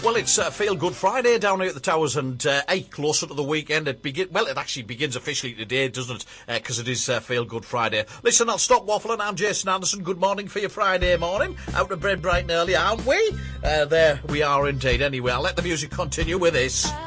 Well, it's Feel Good Friday down here at the Towers, and closer to the weekend. It actually begins officially today, doesn't it? Because it is Feel Good Friday. Listen, I'll stop waffling. I'm Jason Anderson. Good morning for your Friday morning. Out of bed bright and early, aren't we? There we are indeed. Anyway, I'll let the music continue with this.